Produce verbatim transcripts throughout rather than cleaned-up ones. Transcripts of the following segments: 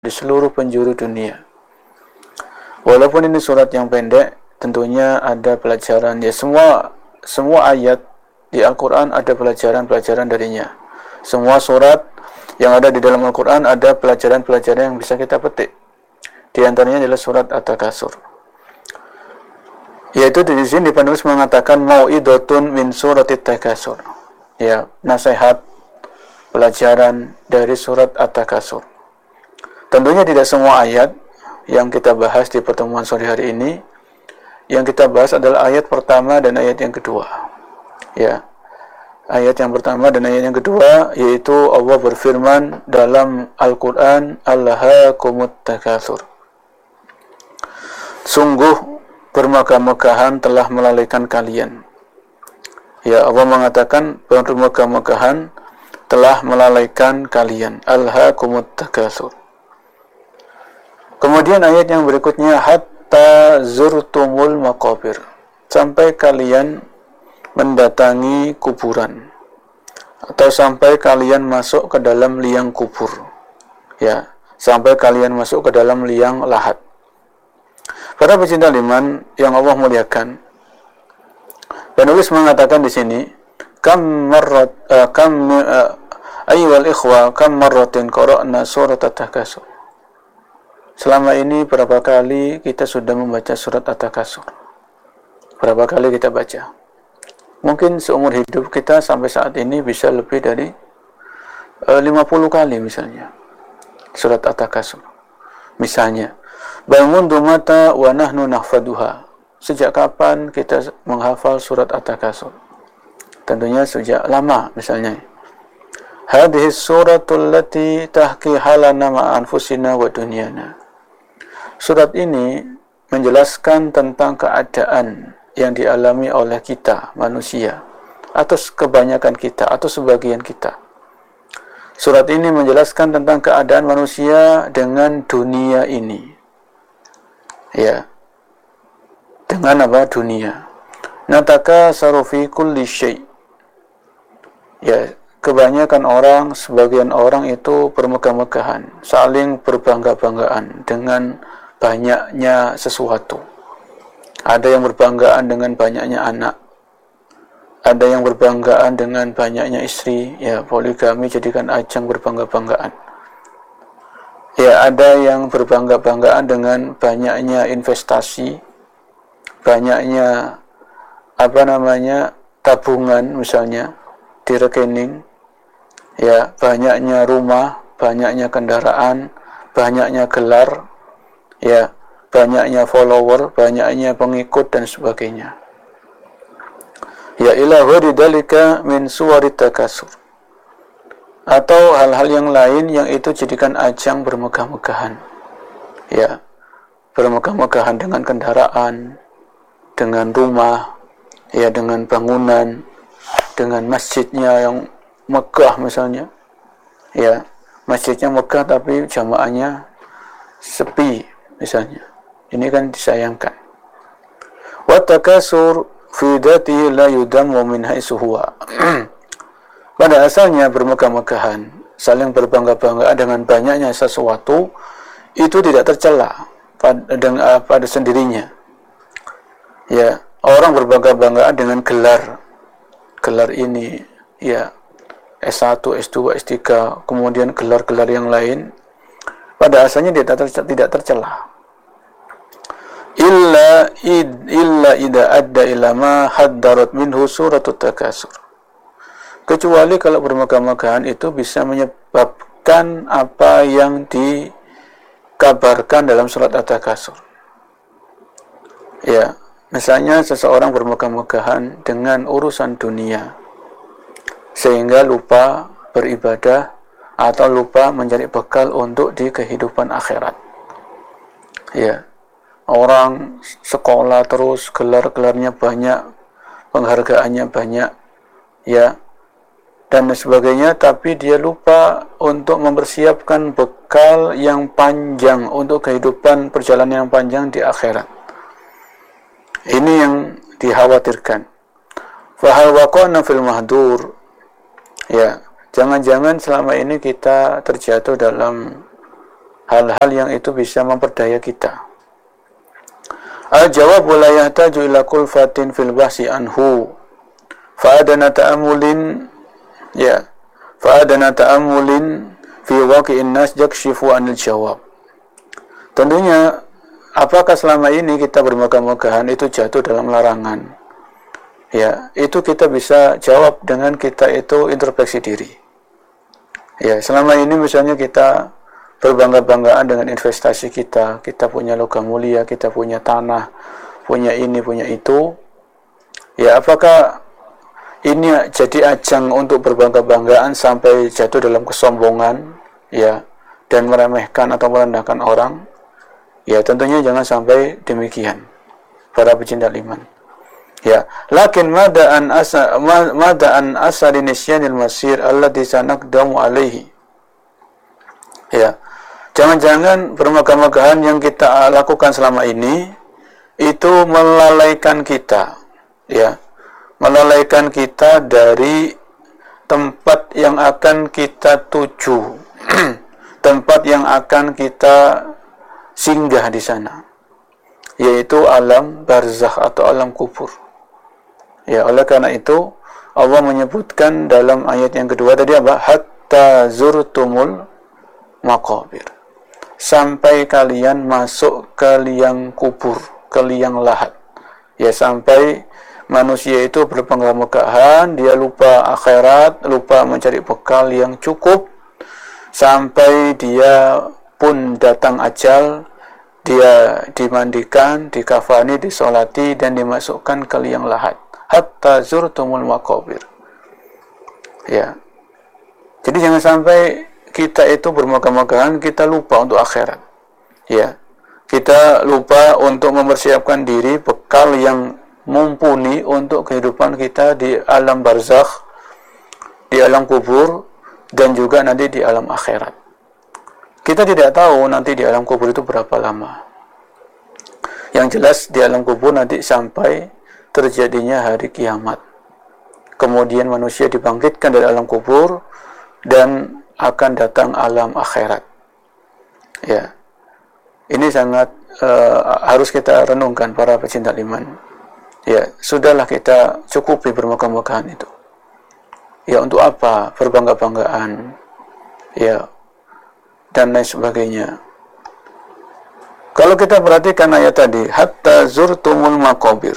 di seluruh penjuru dunia. Walaupun ini surat yang pendek, tentunya ada pelajaran. Ya, semua semua ayat di Al-Quran ada pelajaran-pelajaran darinya. Semua surat yang ada di dalam Al-Quran ada pelajaran-pelajaran yang bisa kita petik. Di antaranya adalah surat At-Takasur. Yaitu di sini penulis mengatakan mau'idotun min surat At-Takasur. Ya, nasihat pelajaran dari surat At-Takasur. Tentunya tidak semua ayat yang kita bahas di pertemuan sore hari ini. Yang kita bahas adalah ayat pertama dan ayat yang kedua. Ya, ayat yang pertama dan ayat yang kedua, yaitu Allah berfirman dalam Al-Quran, Allahakumut takatsur. Sungguh bermegah-megahan telah melalaikan kalian. Ya, Allah mengatakan bermegah-megahan telah melalaikan kalian. Allahakumut takatsur. Kemudian ayat yang berikutnya, hatta zurtumul maqabir, sampai kalian mendatangi kuburan atau sampai kalian masuk ke dalam liang kubur. Ya, sampai kalian masuk ke dalam liang lahat. Para pecinta iman yang Allah muliakan, penulis mengatakan di sini, kam marrat uh, kam uh, ayyuhal ikhwa kam marratin qara'na surat At-Takasur. Selama ini berapa kali kita sudah membaca surat At-Takasur? Berapa kali kita baca? Mungkin seumur hidup kita sampai saat ini bisa lebih dari uh, lima puluh kali misalnya surat At-Takasur. Misalnya, bangun mata wa nahnu nahfaduha. Sejak kapan kita menghafal surat At-Takasur? Tentunya sejak lama misalnya. Hadhihi suratul lati tahki halana ma anfusina wa dunyana. Surat ini menjelaskan tentang keadaan yang dialami oleh kita, manusia, atau kebanyakan kita, atau sebagian kita. Surat ini menjelaskan tentang keadaan manusia dengan dunia ini. Ya. Dengan apa? Dunia. Nataka sarufi kulli syai'. Ya, kebanyakan orang, sebagian orang itu bermegah-megahan, saling berbangga-banggaan dengan banyaknya sesuatu. Ada yang berbanggaan dengan banyaknya anak, ada yang berbanggaan dengan banyaknya istri. Ya, poligami jadikan ajang berbangga-banggaan. Ya, ada yang berbangga-banggaan dengan banyaknya investasi, banyaknya apa namanya tabungan misalnya di rekening. Ya, banyaknya rumah, banyaknya kendaraan, banyaknya gelar, ya, banyaknya follower, banyaknya pengikut dan sebagainya. Ya ila ghairi dzalika min suwarit takasur. Atau hal-hal yang lain yang itu jadikan ajang bermegah-megahan. Ya, bermegah-megahan dengan kendaraan, dengan rumah, ya, dengan bangunan, dengan masjidnya yang megah misalnya. Ya, masjidnya megah tapi jamaahnya sepi misalnya. Ini kan disayangkan. Wa takasur fi dzatihi la yudammu min haitsu huwa. Pada asalnya bermegah-megahan, saling berbangga-banggaan dengan banyaknya sesuatu, itu tidak tercela pada, dengan, pada sendirinya. Ya, orang berbangga-banggaan dengan gelar, gelar ini, ya, S satu, S dua, S tiga, kemudian gelar-gelar yang lain, pada asalnya tidak tercela. Illa id illa ida adda ila ma haddarat minhu suratut takasur. Kecuali kalau bermegah-megahan itu bisa menyebabkan apa yang dikabarkan dalam surat At-Takasur. Ya, misalnya seseorang bermegah-megahan dengan urusan dunia sehingga lupa beribadah atau lupa mencari bekal untuk di kehidupan akhirat. Ya. Orang sekolah terus, gelar-gelarnya banyak, penghargaannya banyak, ya, dan sebagainya, tapi dia lupa untuk mempersiapkan bekal yang panjang untuk kehidupan perjalanan yang panjang di akhirat. Ini yang dikhawatirkan. Fahal waqa'na fil mahdur. Ya, jangan-jangan selama ini kita terjatuh dalam hal-hal yang itu bisa memperdaya kita. Al-jawab la yahtaju ila kulfatin fil bahsi anhu. Fa'adana ta'amulin ya fa'adana ta'amulin fi waqi'in nas yakshifu anil jawab. Tentunya apakah selama ini kita bermegah-megahan itu jatuh dalam larangan? Ya, itu kita bisa jawab dengan kita itu introspeksi diri. Ya, selama ini misalnya kita berbangga-banggaan dengan investasi kita, kita punya logam mulia, kita punya tanah, punya ini, punya itu. Ya, apakah ini jadi ajang untuk berbangga-banggaan sampai jatuh dalam kesombongan, ya, dan meremehkan atau merendahkan orang? Ya, tentunya jangan sampai demikian, para pecinta iman. Ya, lakin mada'an asa mada'an asari nisyanil masir allati sanaqdamu alaihi. Ya, jangan-jangan bermegah-megahan yang kita lakukan selama ini itu melalaikan kita, ya, melalaikan kita dari tempat yang akan kita tuju, tempat yang akan kita singgah di sana, yaitu alam barzakh atau alam kubur. Ya, oleh karena itu Allah menyebutkan dalam ayat yang kedua tadi apa? Hatta zurtumul maqabir. Sampai kalian masuk ke liang kubur, ke liang lahat. Ya, sampai manusia itu bermegah-megahan, dia lupa akhirat, lupa mencari bekal yang cukup, sampai dia pun datang ajal, dia dimandikan, dikafani, disolati, dan dimasukkan ke liang lahat. Hatta zurtumul maqabir. Ya. Jadi jangan sampai kita itu bermegah-megahan, kita lupa untuk akhirat. Ya. Kita lupa untuk mempersiapkan diri bekal yang mumpuni untuk kehidupan kita di alam barzakh, di alam kubur, dan juga nanti di alam akhirat. Kita tidak tahu nanti di alam kubur itu berapa lama. Yang jelas di alam kubur nanti sampai terjadinya hari kiamat. Kemudian manusia dibangkitkan dari alam kubur dan akan datang alam akhirat. Ya. Ini sangat uh, harus kita renungkan, para pecinta iman. Ya, sudahlah kita cukupi bermegah-megahan itu. Ya, untuk apa berbangga-banggaan? Ya, dan lain sebagainya. Kalau kita perhatikan ayat tadi, hatta zurtumul maqabir.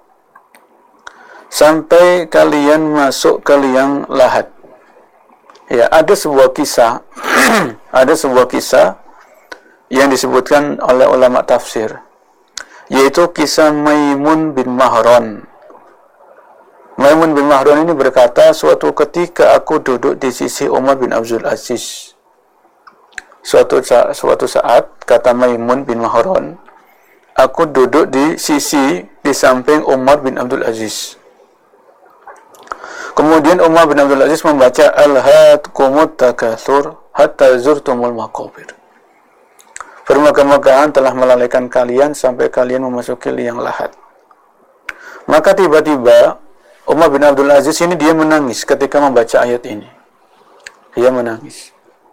Sampai kalian masuk ke liang lahat. Ya, ada sebuah kisah, ada sebuah kisah yang disebutkan oleh ulama tafsir, yaitu kisah Maimun bin Mahran. Maimun bin Mahran ini berkata, suatu ketika aku duduk di sisi Umar bin Abdul Aziz. Suatu saat, suatu saat, kata Maimun bin Mahran, aku duduk di sisi, di samping Umar bin Abdul Aziz. Kemudian Umar bin Abdul Aziz membaca Al-Hatkumut Takatsur hatta zurtumul maqabir. Bermegah-megahan telah melalaikan kalian sampai kalian memasuki liang lahat. Maka tiba-tiba Umar bin Abdul Aziz ini dia menangis ketika membaca ayat ini. Dia menangis.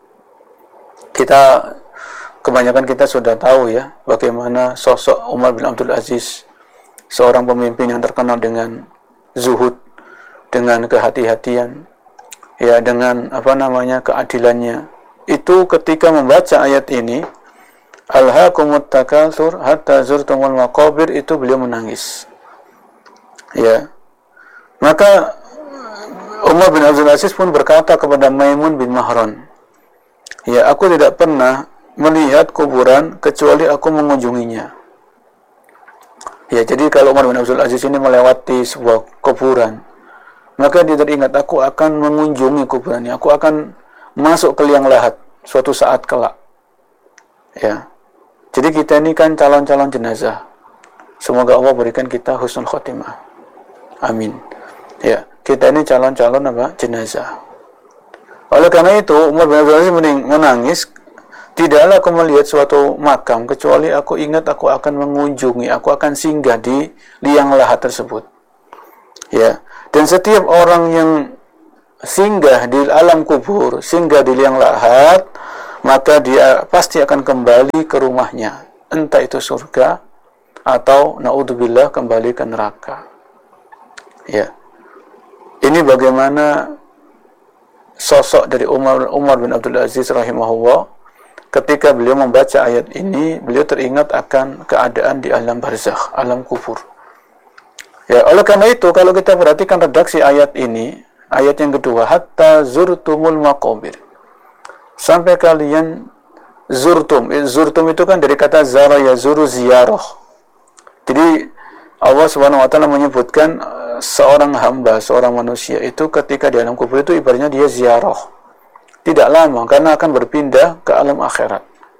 Kita kebanyakan kita sudah tahu ya bagaimana sosok Umar bin Abdul Aziz, seorang pemimpin yang terkenal dengan zuhud, dengan kehati-hatian, ya, dengan apa namanya keadilannya. Itu ketika membaca ayat ini, Alhaakumut takatsur hatta zurtumul maqabir, itu beliau menangis. Ya. Maka Umar bin Abdul Aziz pun berkata kepada Maimun bin Mahran, ya, aku tidak pernah melihat kuburan kecuali aku mengunjunginya. Ya, jadi kalau Umar bin Abdul Aziz ini melewati sebuah kuburan, maka dia teringat, aku akan mengunjungi kuburannya, aku akan masuk ke liang lahat suatu saat kelak. Ya. Jadi kita ini kan calon-calon jenazah. Semoga Allah berikan kita husnul khotimah. Amin. Ya, kita ini calon-calon apa? Jenazah. Oleh karena itu, Umar bin Abdul Aziz menangis, tidaklah aku melihat suatu makam kecuali aku ingat aku akan mengunjungi, aku akan singgah di liang lahat tersebut. Ya. Dan setiap orang yang singgah di alam kubur, singgah di liang lahat, maka dia pasti akan kembali ke rumahnya, entah itu surga atau naudzubillah kembali ke neraka. Ya, ini bagaimana sosok dari Umar, Umar bin Abdul Aziz rahimahullah. Ketika beliau membaca ayat ini, beliau teringat akan keadaan di alam barzakh, alam kubur. Ya, oleh karena itu kalau kita perhatikan redaksi ayat ini, ayat yang kedua, hatta zurtumul maqabir. Sampai kalian zurtum. Zurtum itu kan dari kata zara yazuru ziyarah. Jadi Allah Subhanahu wa taala menyebutkan seorang hamba, seorang manusia itu ketika di alam kubur itu ibaratnya dia ziarah. Tidak lama, karena akan berpindah ke alam akhirat.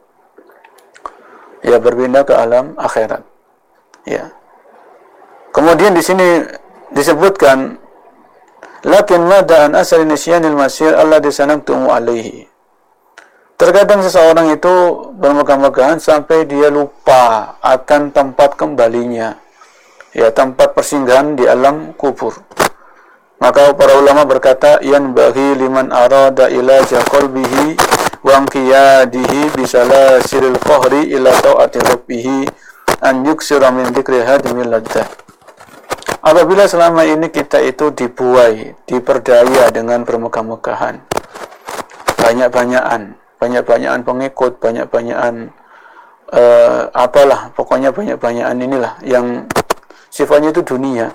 Ya, berpindah ke alam akhirat. Ya. Kemudian di sini disebutkan, lakin mada an asal nisyanil masir alladhi sanaktumu alaihi. Terkadang seseorang itu bermegah-megahan sampai dia lupa akan tempat kembalinya. Ya, tempat persinggahan di alam kubur. Maka para ulama berkata, yan bagi liman arada ila qalbihi wa anqiyadihi bisala siril qahri ila ta'ati rabbihi an yuksira min dzikri hadimil laddah. Apabila selama ini kita itu dibuai, diperdaya dengan bermegah-megahan, banyak-banyakan, banyak-banyakan pengikut, banyak-banyakan uh, apalah, pokoknya banyak-banyakan inilah yang sifatnya itu dunia.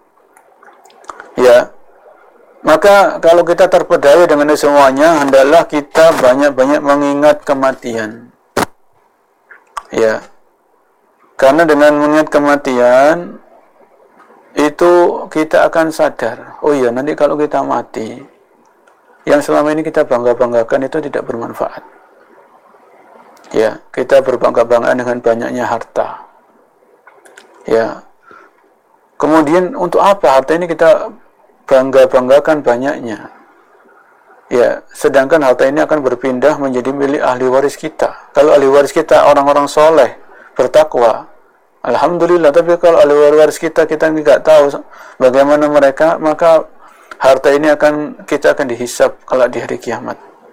Ya, maka kalau kita terpedaya dengan semuanya, hendaklah kita banyak-banyak mengingat kematian. Ya, karena dengan mengingat kematian itu kita akan sadar, oh iya, nanti kalau kita mati, yang selama ini kita bangga-banggakan itu tidak bermanfaat. Ya, kita berbangga-banggaan dengan banyaknya harta. Ya, kemudian untuk apa harta ini kita bangga-banggakan banyaknya? Ya, sedangkan harta ini akan berpindah menjadi milik ahli waris kita. Kalau ahli waris kita orang-orang soleh, bertakwa, alhamdulillah. Tapi kalau ahli waris kita kita tidak tahu bagaimana mereka, maka harta ini akan kita akan dihisab kalau di hari kiamat.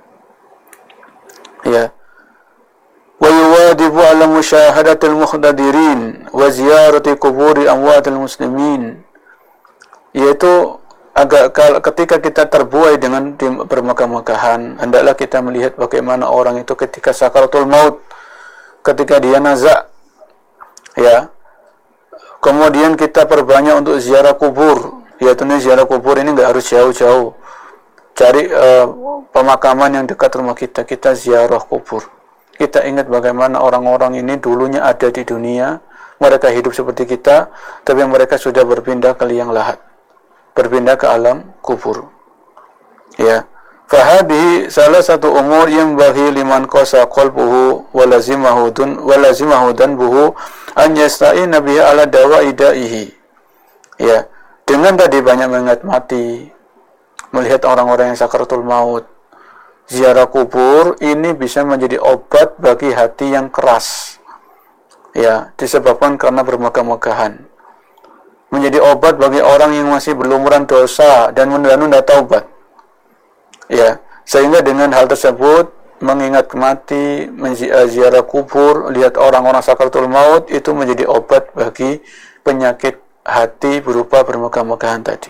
Ya. Wa yuwadibu ala musyahadatil muhtadirin wa ziyarati kuburi amwatil muslimin. Yaitu agak ketika kita terbuai dengan bermegah-megahan, hendaklah kita melihat bagaimana orang itu ketika sakaratul maut, ketika dia nazak, ya, kemudian kita perbanyak untuk ziarah kubur. Yaitu ziarah kubur ini nggak harus jauh-jauh, cari uh, pemakaman yang dekat rumah kita, kita ziarah kubur. Kita ingat bagaimana orang-orang ini dulunya ada di dunia, mereka hidup seperti kita, tapi mereka sudah berpindah ke liang lahat, berpindah ke alam kubur. Ya, fahadihi salah satu umur yang bagi liman qasa qalbuhu walazimahu dun walazimahu dan buhu an yasta'ina biha ala dawaidaihi. Ya, dengan tadi banyak mengingat mati, melihat orang-orang yang sakaratul maut, ziarah kubur ini bisa menjadi obat bagi hati yang keras. Ya, disebabkan karena bermegah-megahan. Menjadi obat bagi orang yang masih berlumuran dosa dan menunda-nunda taubat. Ya, sehingga dengan hal tersebut, mengingat mati, menziarah kubur, lihat orang-orang sakaratul maut itu menjadi obat bagi penyakit hati berupa bermegah-megahan tadi.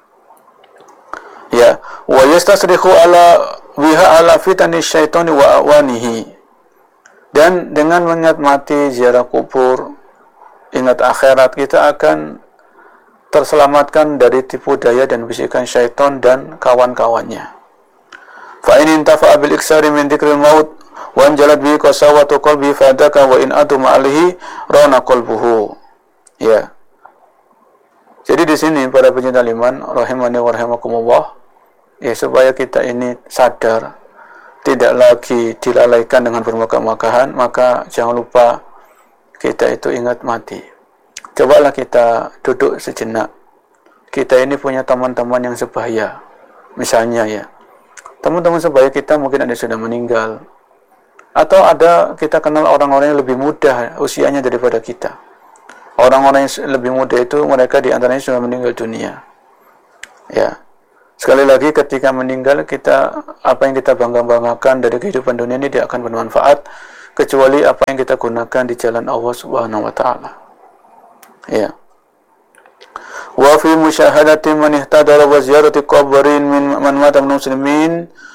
Ya, wa yastasrihu ala wiha ala fitani syaitani wa awanihi. Dan dengan mengingat mati, ziarah kubur, ingat akhirat, kita akan terselamatkan dari tipu daya dan bisikan syaitan dan kawan-kawannya. Fa in intafa'a bil iksari min dzikril maut wa anjalat bi qasawatu qalbi fadaka wa in aduma alihi rana qalbuhu. Ya. Jadi di sini para pencinta iman rahimani wa rahimakumullah, ya, supaya kita ini sadar, tidak lagi dilalaikan dengan bermegah-megahan, maka jangan lupa kita itu ingat mati. Cobalah kita duduk sejenak. Kita ini punya teman-teman yang sebaya. Misalnya ya, teman-teman sebaya kita mungkin ada sudah meninggal, atau ada kita kenal orang-orang yang lebih muda usianya daripada kita. Orang-orang yang lebih muda itu mereka diantaranya sudah meninggal dunia. Ya, Sekali lagi, ketika meninggal kita, apa yang kita bangga-banggakan dari kehidupan dunia ini tidak akan bermanfaat kecuali apa yang kita gunakan di jalan Allah Subhanahu wa taala. Ya. Wa fi musyahadati man ihtadara wa ziyarati qabrin min man mata min muslimin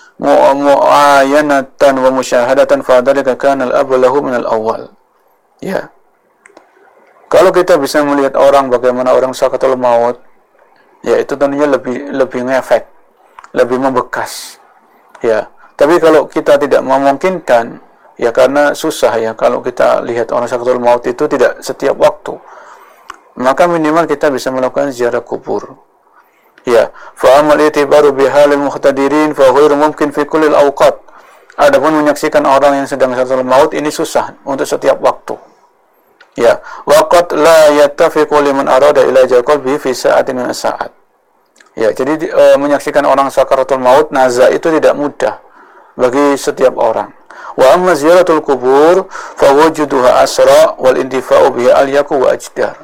mu'ayanatan wa musyahadatan fa dzalika kana al-ablahu min al-awwal. Ya. Kalau kita bisa melihat orang bagaimana orang sakaratul maut, ya itu tentunya lebih lebih ngefek, lebih membekas. Ya. Tapi kalau kita tidak memungkinkan, ya karena susah ya kalau kita lihat orang sakaratul maut itu tidak setiap waktu, maka minimal kita bisa melakukan ziarah kubur. Ya, fa amal itibaru bihalil muhtadirin fa ghairu mumkin fi kulli al-awqat. Adapun menyaksikan orang yang sedang sakaratul maut ini susah untuk setiap waktu. Ya, waqat la yattafiqu liman arada ila qalbi fi sa'atin min as-sa'at. Ya, jadi e, menyaksikan orang sakaratul maut nazar itu tidak mudah bagi setiap orang. Wa amma ziyaratul kubur fa wujuduha asra wal intifa'u biha al-yaqu wa ajdar.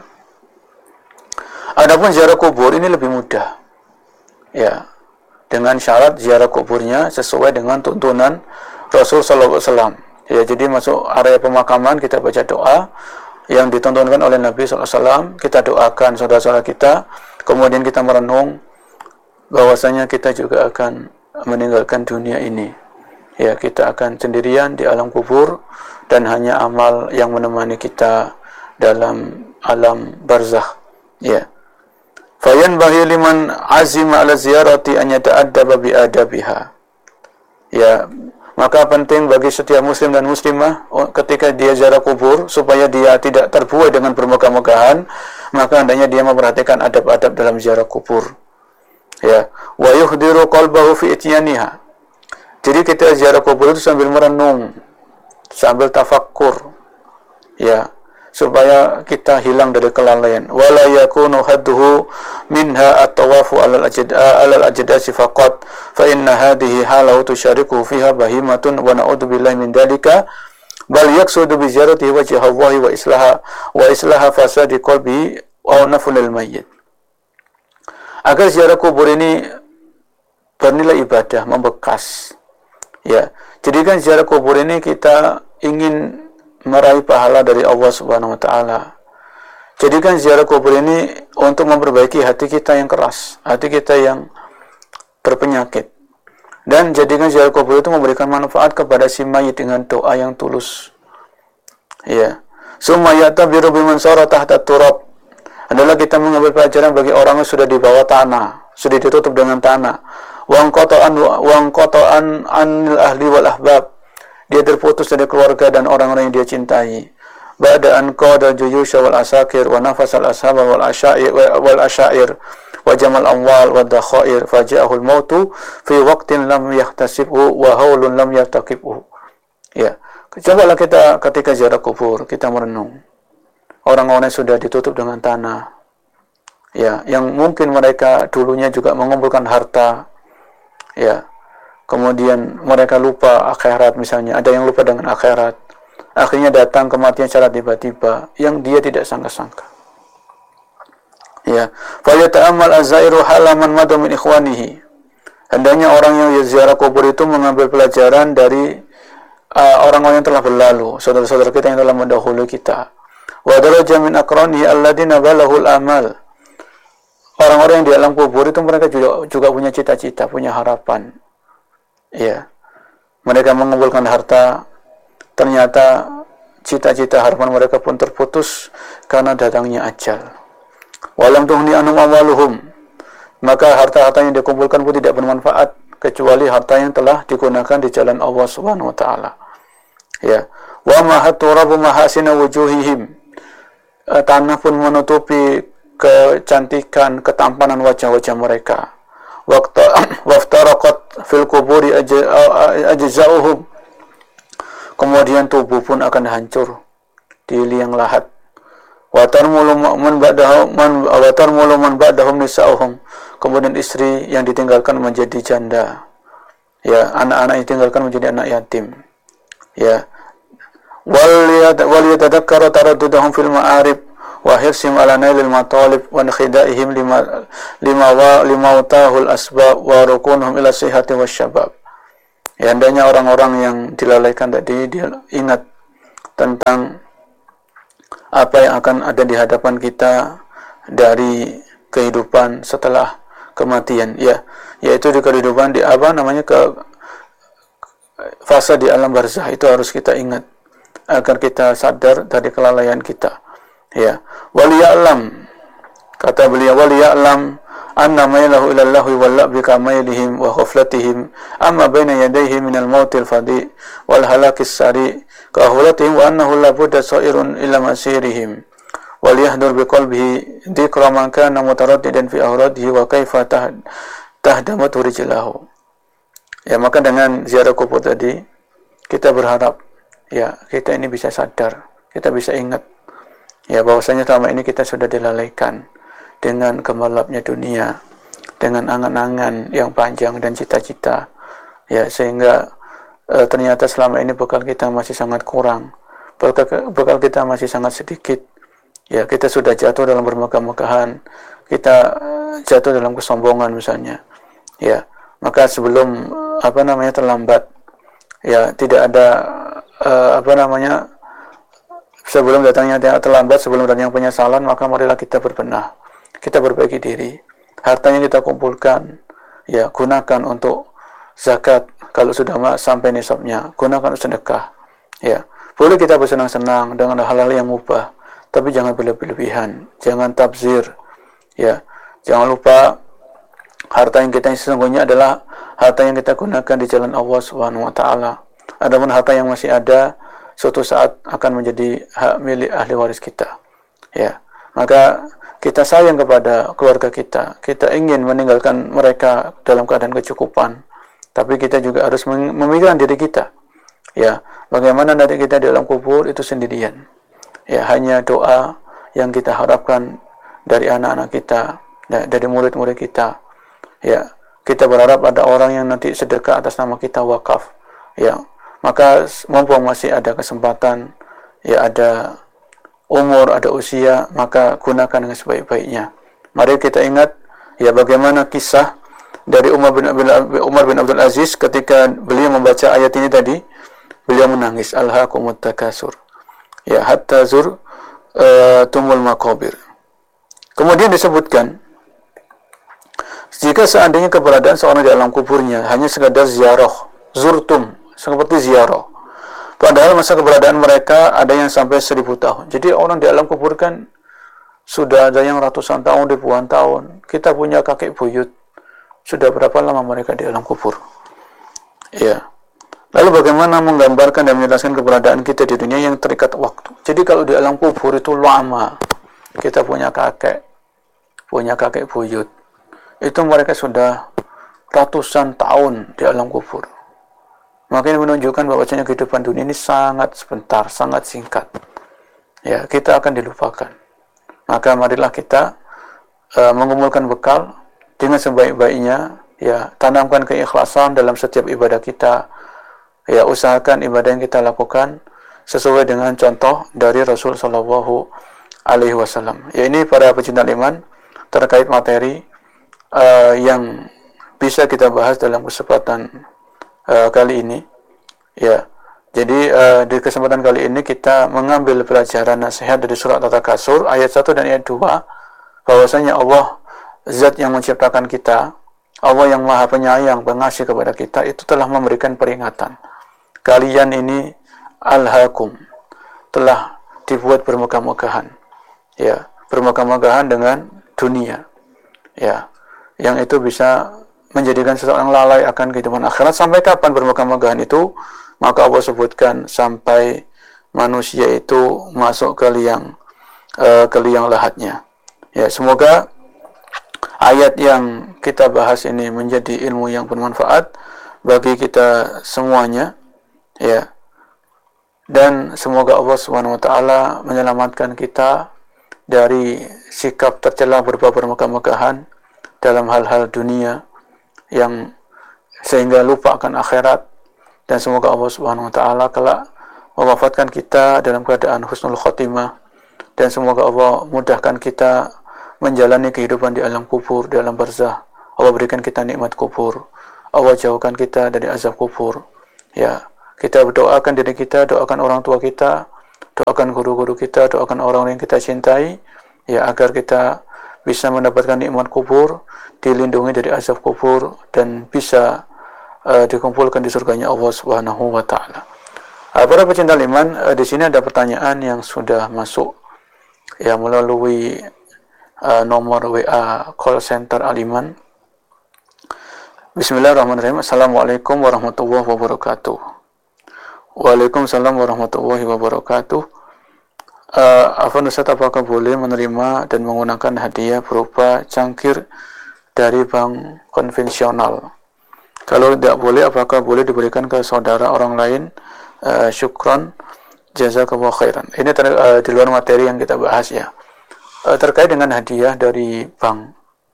Adapun ziarah kubur ini lebih mudah. Ya, dengan syarat ziarah kuburnya sesuai dengan tuntunan Rasul sallallahu alaihi wasallam. Ya, jadi masuk area pemakaman kita baca doa yang ditontonkan oleh Nabi sallallahu alaihi wasallam, kita doakan saudara-saudara kita, kemudian kita merenung bahwasanya kita juga akan meninggalkan dunia ini. Ya, kita akan sendirian di alam kubur dan hanya amal yang menemani kita dalam alam barzakh. Ya. Fayanbaghi liman azima ala ziyarati an yata'addaba bi adabiha. Ya, maka penting bagi setiap muslim dan muslimah ketika dia ziarah kubur supaya dia tidak terbuai dengan bermegah-megahan, maka hendaknya dia memperhatikan adab-adab dalam ziarah kubur. Ya, wa yuhdiru qalbahu fi ityaniha. Jadi kita ziarah kubur itu sambil merenung, sambil tafakkur. Ya, supaya kita hilang dari kelalaian. Wala yakunu hadduhu minha at-tawafu 'ala al-ajda 'ala al-ajdasi faqat fa inna hadhihi halahu tusyariku fiha bahimatun wa na'udzu billahi min dzalika bal yaqsudu bi ziyarati wajhi Allah wa islaha wa islaha fasadi qalbi aw naflil mayyit. Agar ziarah kubur ini bernilai ibadah, membekas. Ya, jadikan ziarah kubur ini kita ingin meraih pahala dari Allah Subhanahu wa taala. Jadikan ziarah kubur ini untuk memperbaiki hati kita yang keras, hati kita yang berpenyakit. Dan jadikan ziarah kubur itu memberikan manfaat kepada si mayit dengan doa yang tulus. Ya. Summa ya'tabiru biman sara tahta turab. Adalah kita mengambil pelajaran bagi orang yang sudah di bawah tanah, sudah ditutup dengan tanah. Wa qata'an wa qata'an anil ahli wal ahbab. Dia terputus dari keluarga dan orang-orang yang dia cintai. Ba'da an qada juyusha wal asakir wa nafas al ashaba wal asyair wal asyair wa jamal amwal wa dakhair faja'ahu al mautu fi waqtin lam yahtasibhu wa haulun lam yartaqibhu. Ya, cobalah kita ketika ziarah kubur kita merenung. Orang-orang yang sudah ditutup dengan tanah. Ya, yang mungkin mereka dulunya juga mengumpulkan harta. Ya. Kemudian mereka lupa akhirat misalnya, ada yang lupa dengan akhirat. Akhirnya datang kematian secara tiba-tiba yang dia tidak sangka-sangka. Ya, fa yata'ammal az-zairu halaman madu min ikhwanihi. Hendaknya orang yang ziarah kubur itu mengambil pelajaran dari uh, orang-orang yang telah berlalu, saudara-saudara kita yang telah mendahului kita. Wa daraja min aqranihi alladziina balahul amal. Orang-orang yang di alam kubur itu mereka juga juga punya cita-cita, punya harapan. Ya, mereka mengumpulkan harta, ternyata cita-cita harapan mereka pun terputus karena datangnya ajal. Walam tuhni anhum amwaluhum, maka harta-harta yang dikumpulkan pun tidak bermanfaat kecuali harta yang telah digunakan di jalan Allah Subhanahu wa taala. Ya, wa ma haturabu mahasina wujuhihim, tanah pun menutupi kecantikan, ketampanan wajah-wajah mereka. Waqta waftaraqat fil quburi ajza'uhum, kemudian tubuh pun akan hancur di liang lahat. Wa tarmulu man ba'dahum man wa tarmulu man ba'dahum nisa'uhum, kemudian istri yang ditinggalkan menjadi janda. Ya, anak-anak yang ditinggalkan menjadi anak yatim. Ya. Wal yatadhakkaru taraddudahum fil ma'arib wa hirsim ala nailil matalib wa khidaihim lima lima wa limautahul asbab wa rukunhum ila sihhati wasyabab. Ya, hendaknya orang-orang yang dilalaikan tadi dia ingat tentang apa yang akan ada di hadapan kita dari kehidupan setelah kematian, ya, yaitu di kehidupan di apa namanya ke fase di alam barzah. Itu harus kita ingat agar kita sadar dari kelalaian kita, ya. Waliya'lam, kata beliau, waliya'lam anna mailahu ila Allahi wal la'bi kamailihim wa ghaflatihim amma baina yadayhi minal mautil fadi wal halakis sari ka ahwalatihim wa annahu la budda sa'irun ila masirihim wal yahdur biqalbihi dzikra man kana mutaraddidan fi awradihi wa kaifa tahdamat rijlahu. Ya, maka dengan ziarah kubur tadi kita berharap, ya, kita ini bisa sadar, kita bisa ingat, ya, bahwasanya selama ini kita sudah dilalaikan dengan gemerlapnya dunia, dengan angan-angan yang panjang dan cita-cita, ya, sehingga e, ternyata selama ini bekal kita masih sangat kurang, bekal, bekal kita masih sangat sedikit, ya, kita sudah jatuh dalam bermegah-megahan, kita e, jatuh dalam kesombongan misalnya, ya, maka sebelum apa namanya terlambat, ya, tidak ada e, apa namanya sebelum datangnya terlambat, sebelum datangnya penyesalan, maka marilah kita berbenah. Kita perbaiki diri, hartanya kita kumpulkan, ya, gunakan untuk zakat kalau sudah sampai nisabnya, gunakan untuk sedekah, ya. Boleh kita bersenang-senang dengan hal-hal yang mubah, tapi jangan berlebihan, jangan tabzir, ya. Jangan lupa harta yang kita yang sesungguhnya adalah harta yang kita gunakan di jalan Allah Subhanahu wa taala. Adapun harta yang masih ada suatu saat akan menjadi hak milik ahli waris kita, ya. Maka kita sayang kepada keluarga kita, kita ingin meninggalkan mereka dalam keadaan kecukupan, tapi kita juga harus memikirkan diri kita, ya, bagaimana nanti kita di dalam kubur itu sendirian, ya, hanya doa yang kita harapkan dari anak-anak kita, dari murid-murid kita, ya, kita berharap ada orang yang nanti sedekah atas nama kita, wakaf, ya, maka mumpung masih ada kesempatan, ya, ada umur, ada usia, maka gunakan dengan sebaik-baiknya. Mari kita ingat, ya, bagaimana kisah dari Umar bin, Umar bin Abdul Aziz ketika beliau membaca ayat ini tadi, beliau menangis, alhaakumut takasur, ya, hatta zur uh, tumul maqabir. Kemudian disebutkan, jika seandainya keberadaan seorang di alam kuburnya hanya sekadar ziarah, zurtum, seperti ziarah, padahal masa keberadaan mereka ada yang sampai seribu tahun. Jadi orang di alam kubur kan sudah ada yang ratusan tahun, ribuan tahun. Kita punya kakek buyut, sudah berapa lama mereka di alam kubur? Ya. Lalu bagaimana menggambarkan dan menjelaskan keberadaan kita di dunia yang terikat waktu? Jadi kalau di alam kubur itu lama. Kita punya kakek, punya kakek buyut. Itu mereka sudah ratusan tahun di alam kubur. Maka ini menunjukkan bahwasanya kehidupan dunia ini sangat sebentar, sangat singkat. Ya, kita akan dilupakan. Maka marilah kita uh, mengumpulkan bekal dengan sebaik-baiknya, ya, tanamkan keikhlasan dalam setiap ibadah kita. Ya, usahakan ibadah yang kita lakukan sesuai dengan contoh dari Rasul Shallallahu Alaihi Wasallam. Ya, ini para pecinta iman terkait materi uh, yang bisa kita bahas dalam kesempatan Uh, kali ini, ya. Jadi uh, di kesempatan kali ini kita mengambil pelajaran nasihat dari surat At-Takasur ayat satu dan ayat dua, bahwasanya Allah, zat yang menciptakan kita, Allah yang maha penyayang, pengasih kepada kita, itu telah memberikan peringatan. Kalian ini alhaakum, telah dibuat bermegah-megahan, ya, bermegah-megahan dengan dunia, ya, yang itu bisa menjadikan seseorang lalai akan kehidupan akhirat. Sampai kapan bermegah-megahan itu? Maka Allah sebutkan sampai manusia itu masuk ke liang uh, ke liang lahatnya. Ya, semoga ayat yang kita bahas ini menjadi ilmu yang bermanfaat bagi kita semuanya, ya. Dan semoga Allah Subhanahu wa taala menyelamatkan kita dari sikap tercela berupa bermegah-megahan dalam hal-hal dunia yang sehingga lupa akan akhirat, dan semoga Allah Subhanahu wa taala kelak mewafatkan kita dalam keadaan husnul khotimah, dan semoga Allah mudahkan kita menjalani kehidupan di alam kubur, di alam barzah. Allah berikan kita nikmat kubur, Allah jauhkan kita dari azab kubur. Ya, kita berdoakan diri kita, doakan orang tua kita, doakan guru-guru kita, doakan orang yang kita cintai, ya, agar kita bisa mendapatkan nikmat kubur, dilindungi dari azab kubur, dan bisa uh, dikumpulkan di surganya Allah Subhanahu wa taala. Uh, para pecinta iman, uh, di sini ada pertanyaan yang sudah masuk ya melalui uh, nomor W A call center Al-Iman. Bismillahirrahmanirrahim. Assalamualaikum warahmatullahi wabarakatuh. Waalaikumsalam warahmatullahi wabarakatuh. Uh, Afwan Ustaz, apakah boleh menerima dan menggunakan hadiah berupa cangkir dari bank konvensional? Kalau tidak boleh, apakah boleh diberikan ke saudara orang lain? Uh, syukron, jazakallahu khairan. Ini ter, uh, di luar materi yang kita bahas ya. Uh, terkait dengan hadiah dari bank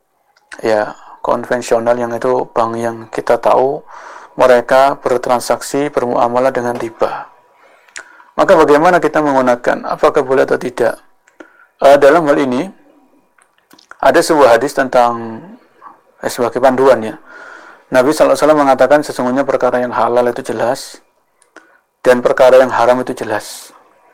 ya konvensional, yang itu bank yang kita tahu mereka bertransaksi, bermuamalah dengan riba. Maka bagaimana kita menggunakan? Apakah boleh atau tidak? Uh, dalam hal ini ada sebuah hadis tentang eh, sebagai panduan ya. Nabi shallallahu alaihi wasallam mengatakan sesungguhnya perkara yang halal itu jelas dan perkara yang haram itu jelas.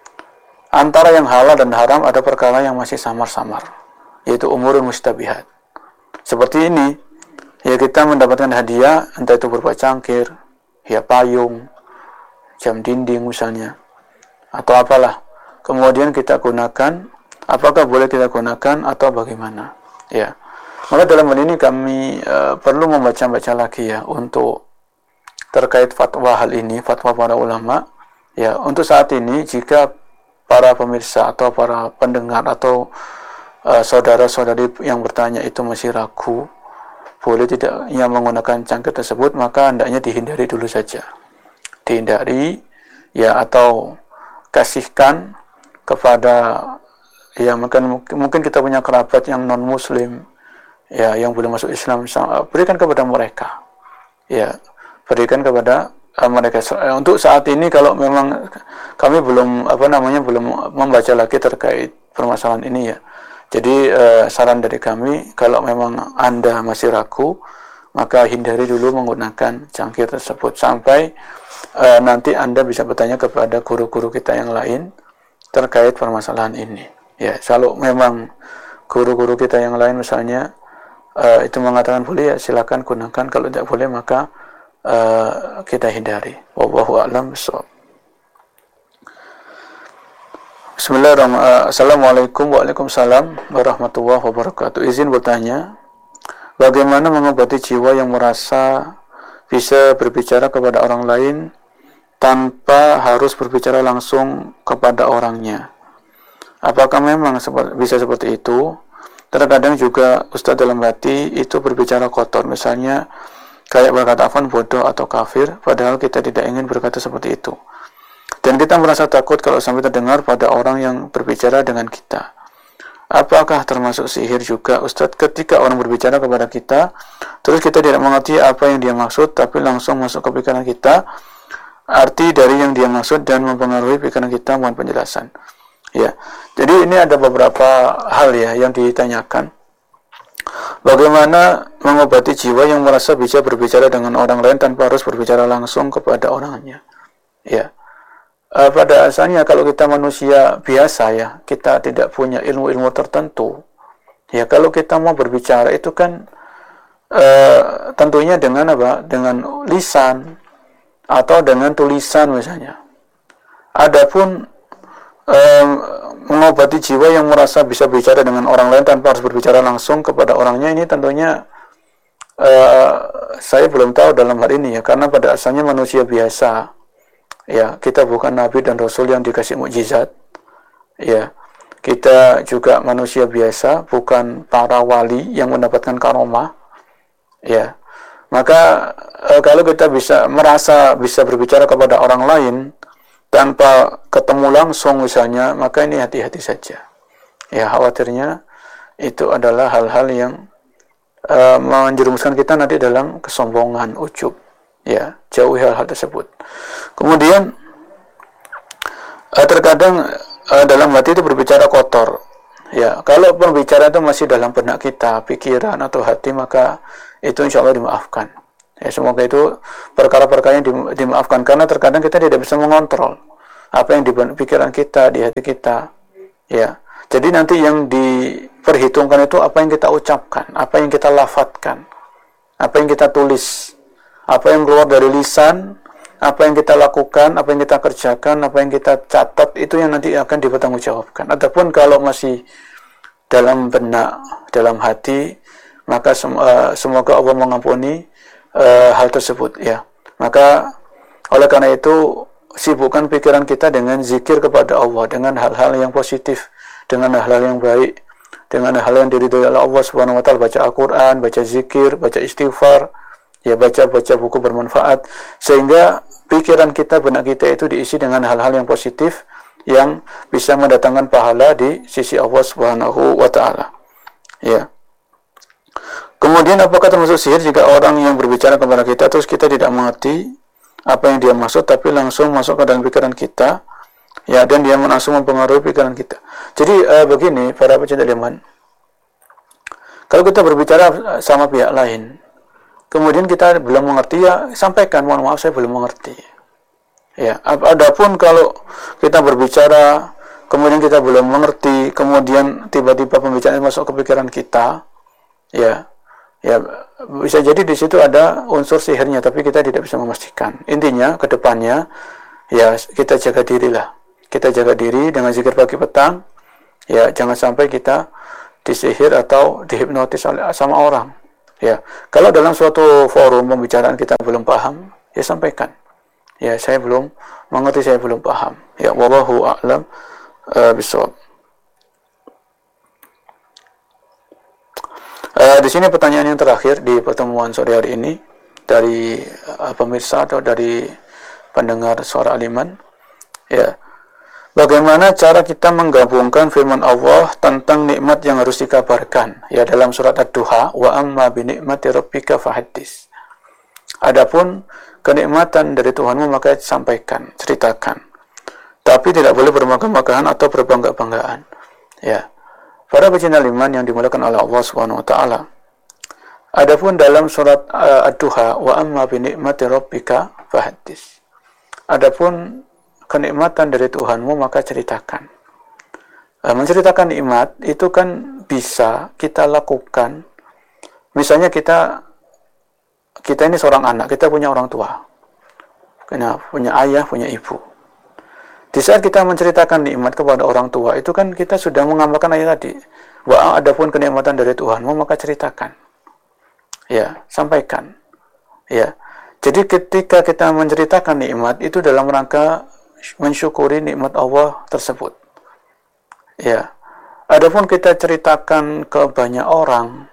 Antara yang halal dan haram ada perkara yang masih samar-samar, yaitu umurun mustabihat. Seperti ini, ya kita mendapatkan hadiah, entah itu berupa cangkir, ya payung, jam dinding misalnya, atau apalah. Kemudian kita gunakan, apakah boleh kita gunakan atau bagaimana? Ya. Maka dalam hal ini kami uh, perlu membaca-baca lagi ya untuk terkait fatwa hal ini, fatwa para ulama. Ya, untuk saat ini jika para pemirsa atau para pendengar atau uh, saudara-saudari yang bertanya itu masih ragu boleh tidak yang menggunakan cangkir tersebut, maka hendaknya dihindari dulu saja. Dihindari ya, atau kasihkan kepada ya mungkin mungkin kita punya kerabat yang non muslim ya, yang belum masuk Islam, berikan kepada mereka. Ya, berikan kepada uh, mereka. Uh, untuk saat ini kalau memang kami belum apa namanya belum membaca lagi terkait permasalahan ini ya. Jadi uh, saran dari kami, kalau memang Anda masih ragu, maka hindari dulu menggunakan cangkir tersebut sampai uh, nanti Anda bisa bertanya kepada guru-guru kita yang lain terkait permasalahan ini. Ya, kalau memang guru-guru kita yang lain misalnya uh, itu mengatakan boleh, ya silakan gunakan. Kalau tidak boleh, maka Uh, kita hindari. Wallahu a'lam bishawab. Bismillahirrahmanirrahim. Assalamualaikum Waalaikumsalam warahmatullahi wabarakatuh. Izin bertanya, bagaimana mengobati jiwa yang merasa bisa berbicara kepada orang lain tanpa harus berbicara langsung kepada orangnya? Apakah memang bisa seperti itu? Terkadang juga Ustadz dalam hati itu berbicara kotor, misalnya kayak berkata afan, bodoh atau kafir, padahal kita tidak ingin berkata seperti itu. Dan kita merasa takut kalau sampai terdengar pada orang yang berbicara dengan kita. Apakah termasuk sihir juga Ustadz ketika orang berbicara kepada kita, terus kita tidak mengerti apa yang dia maksud, tapi langsung masuk ke pikiran kita arti dari yang dia maksud dan mempengaruhi pikiran kita. Mohon penjelasan. Ya, jadi ini ada beberapa hal ya yang ditanyakan. Bagaimana mengobati jiwa yang merasa bisa berbicara dengan orang lain tanpa harus berbicara langsung kepada orangnya? Ya, e, pada asalnya kalau kita manusia biasa ya, kita tidak punya ilmu-ilmu tertentu. Ya, kalau kita mau berbicara itu kan e, tentunya dengan apa? Dengan lisan atau dengan tulisan misalnya. Adapun e, mengobati jiwa yang merasa bisa bicara dengan orang lain tanpa harus berbicara langsung kepada orangnya, ini tentunya uh, saya belum tahu dalam hal ini ya, karena pada asalnya manusia biasa ya, kita bukan nabi dan rasul yang dikasih mukjizat ya, kita juga manusia biasa, bukan para wali yang mendapatkan karomah ya. Maka uh, kalau kita bisa merasa bisa berbicara kepada orang lain tanpa ketemu langsung misalnya, maka ini hati-hati saja. Ya, khawatirnya itu adalah hal-hal yang uh, menjerumuskan kita nanti dalam kesombongan, ujub. Ya, jauhi hal-hal tersebut. Kemudian uh, terkadang uh, dalam hati itu berbicara kotor. Ya, kalau berbicara itu masih dalam benak kita, pikiran atau hati, maka itu insya Allah dimaafkan. Ya, semoga itu perkara-perkara yang dimaafkan, karena terkadang kita tidak bisa mengontrol apa yang di pikiran kita, di hati kita. Ya, jadi nanti yang diperhitungkan itu apa yang kita ucapkan, apa yang kita lafadzkan, apa yang kita tulis, apa yang keluar dari lisan, apa yang kita lakukan, apa yang kita kerjakan, apa yang kita catat, itu yang nanti akan dipertanggungjawabkan. Adapun kalau masih dalam benak, dalam hati, maka sem uh, semoga Allah mengampuni uh, hal tersebut, ya. Maka oleh karena itu sibukkan pikiran kita dengan zikir kepada Allah, dengan hal-hal yang positif, dengan hal-hal yang baik, dengan hal yang diridhoi oleh Allah Subhanahu wa taala, baca Al-Qur'an, baca zikir, baca istighfar, ya, baca-baca buku bermanfaat, sehingga pikiran kita, benak kita itu diisi dengan hal-hal yang positif yang bisa mendatangkan pahala di sisi Allah Subhanahu wa taala. Ya. Kemudian apakah termasuk sihir jika orang yang berbicara kepada kita terus kita tidak mengerti apa yang dia maksud, tapi langsung masuk ke dalam pikiran kita, ya, dan dia langsung mempengaruhi pikiran kita. Jadi uh, begini para pecinta iman, kalau kita berbicara sama pihak lain, kemudian kita belum mengerti, ya sampaikan, mohon maaf saya belum mengerti. Ya, adapun kalau kita berbicara kemudian kita belum mengerti, kemudian tiba-tiba pembicaraan masuk ke pikiran kita, ya, ya bisa jadi di situ ada unsur sihirnya, tapi kita tidak bisa memastikan. Intinya ke depannya, ya kita jaga dirilah, kita jaga diri dengan zikir pagi petang, ya jangan sampai kita disihir atau dihipnotis sama orang. Ya, kalau dalam suatu forum pembicaraan kita belum paham, ya sampaikan. Ya, saya belum mengerti, saya belum paham. Ya, wallahu a'lam uh, bishawab. Uh, di sini pertanyaan yang terakhir di pertemuan sore hari ini dari uh, pemirsa atau dari pendengar suara Aliman. Ya. Bagaimana cara kita menggabungkan firman Allah tentang nikmat yang harus dikabarkan, ya, dalam surat Ad-Duha, wa amma bi ni'mati rabbika fahaddits. Adapun kenikmatan dari Tuhanmu maka sampaikan, ceritakan. Tapi tidak boleh bermegah-megahan atau berbangga-banggaan. Ya. Para pecinta iman yang dimuliakan oleh Allah Subhanahu wa taala. Adapun dalam surat uh, Ad-Duha, wa amma bi ni'mati rabbika fahaddits. Adapun kenikmatan dari Tuhanmu maka ceritakan. Uh, menceritakan nikmat itu kan bisa kita lakukan. Misalnya kita kita ini seorang anak, kita punya orang tua, kita punya ayah, punya ibu. Di saat kita menceritakan nikmat kepada orang tua, itu kan kita sudah mengamalkan ayat tadi. Wa adapun kenikmatan dari Tuhanmu maka ceritakan. Ya, sampaikan. Ya. Jadi ketika kita menceritakan nikmat itu dalam rangka mensyukuri nikmat Allah tersebut. Ya. Adapun kita ceritakan ke banyak orang,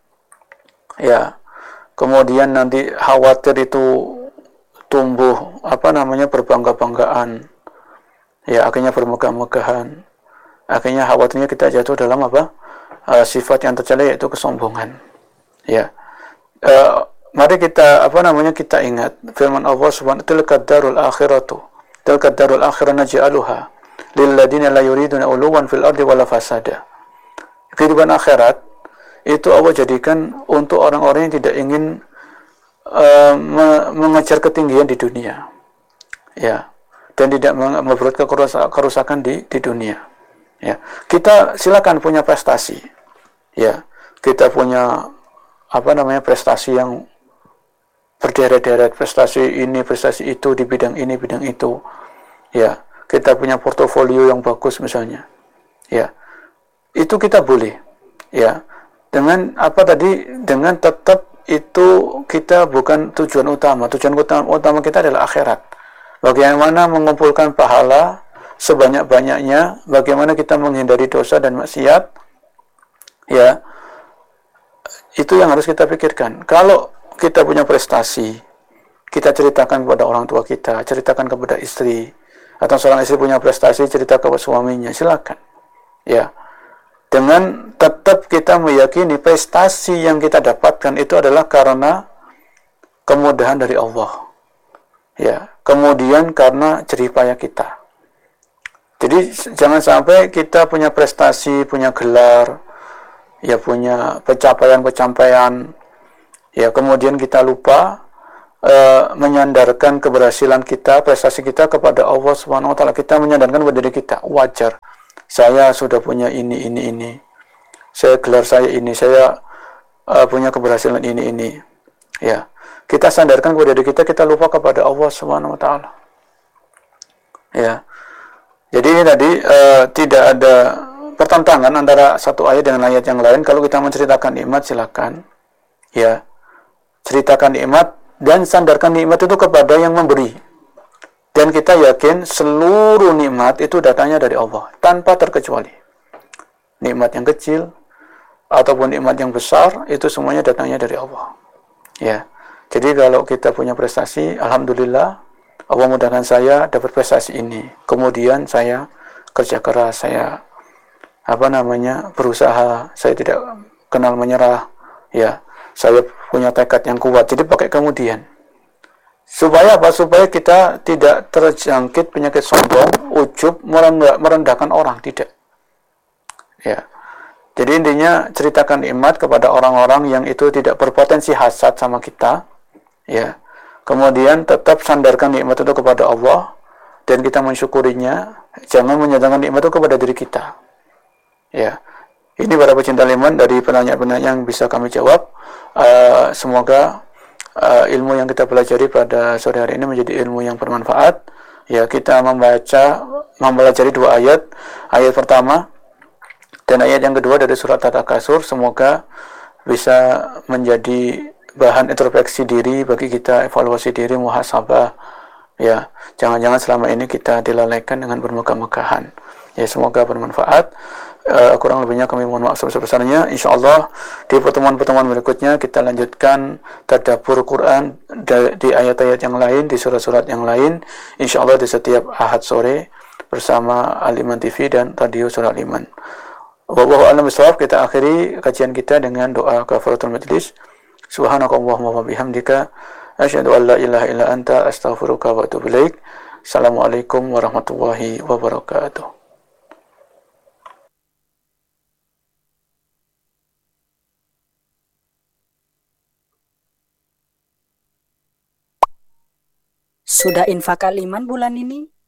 ya, kemudian nanti khawatir itu tumbuh apa namanya berbangga-banggaan, ya, akhirnya bermegah-megahan, akhirnya khawatirnya kita jatuh dalam apa uh, sifat yang tercela, yaitu kesombongan. Ya, uh, mari kita apa namanya kita ingat firman Allah Subhanahu wa taala, tilka darul akhiratu tilka darul akhirah naj'aluha lil ladina la yuriduna uluwan fil ardi wala fasada. Kehidupan akhirat itu Allah jadikan untuk orang-orang yang tidak ingin uh, me mengejar ketinggian di dunia, ya, dan tidak membuat kerusakan di di dunia. Ya, kita silakan punya prestasi, ya, kita punya apa namanya prestasi yang berderet-deret, prestasi ini, prestasi itu di bidang ini, bidang itu, ya, kita punya portofolio yang bagus misalnya, ya, itu kita boleh, ya. Dengan apa tadi, dengan tetap itu kita bukan tujuan utama. Tujuan utama, utama kita adalah akhirat. Bagaimana mengumpulkan pahala sebanyak-banyaknya, bagaimana kita menghindari dosa dan maksiat, ya, itu yang harus kita pikirkan. Kalau kita punya prestasi, kita ceritakan kepada orang tua kita, ceritakan kepada istri, atau seorang istri punya prestasi, cerita kepada suaminya, silakan, ya. Dengan tetap kita meyakini prestasi yang kita dapatkan itu adalah karena kemudahan dari Allah, ya, kemudian karena jerih payah kita. Jadi jangan sampai kita punya prestasi, punya gelar, ya punya pencapaian-pencapaian, ya kemudian kita lupa uh, menyandarkan keberhasilan kita, prestasi kita kepada Allah Subhanahu Wa Taala. Kita menyandarkan pada diri kita, wajar. Saya sudah punya ini, ini, ini. Saya gelar saya ini, saya uh, punya keberhasilan ini, ini. Ya, kita sandarkan kepada diri kita, kita lupa kepada Allah Subhanahu Wa Taala. Ya. Jadi ini tadi uh, tidak ada pertentangan antara satu ayat dengan ayat yang lain. Kalau kita menceritakan nikmat, silakan, ya, ceritakan nikmat dan sandarkan nikmat itu kepada yang memberi. Dan kita yakin seluruh nikmat itu datangnya dari Allah, tanpa terkecuali. Nikmat yang kecil ataupun nikmat yang besar itu semuanya datangnya dari Allah. Ya, jadi kalau kita punya prestasi, alhamdulillah. Allah mudahkan saya dapat prestasi ini. Kemudian saya kerja keras, saya apa namanya berusaha, saya tidak kenal menyerah. Ya, saya punya tekad yang kuat. Jadi pakai kemudian. Supaya apa? Supaya kita tidak terjangkit penyakit sombong, ujub, merendahkan orang, tidak. Ya. Jadi intinya ceritakan nikmat kepada orang-orang yang itu tidak berpotensi hasad sama kita. Ya. Kemudian tetap sandarkan nikmat itu kepada Allah dan kita mensyukurinya. Jangan menyandarkan nikmat itu kepada diri kita. Ya, ini para pecinta iman dari penanya-penanya yang bisa kami jawab. Uh, semoga uh, ilmu yang kita pelajari pada sore hari ini menjadi ilmu yang bermanfaat. Ya, kita membaca, mempelajari dua ayat. Ayat pertama dan ayat yang kedua dari surat At-Takasur. Semoga bisa menjadi bahan introspeksi diri bagi kita, evaluasi diri, muhasabah. Ya, jangan-jangan selama ini kita dilalaikan dengan bermegah-megahan. Ya, semoga bermanfaat. Uh, kurang lebihnya kami mohon maaf sebesar-besarnya. Insyaallah di pertemuan-pertemuan berikutnya kita lanjutkan tadabbur Quran di ayat-ayat yang lain, di surat-surat yang lain. Insyaallah di setiap Ahad sore bersama Al-Iman T V dan Radio Surat Iman. Wallahu a'lam bishawab. Kita akhiri kajian kita dengan doa kafaratul majlis. Subhanakallahumma wa bihamdika asyhadu an la ilaha illa anta astaghfiruka wa atubu ilaik. Assalamualaikum warahmatullahi wabarakatuh. Sudah infak kaliman bulan ini?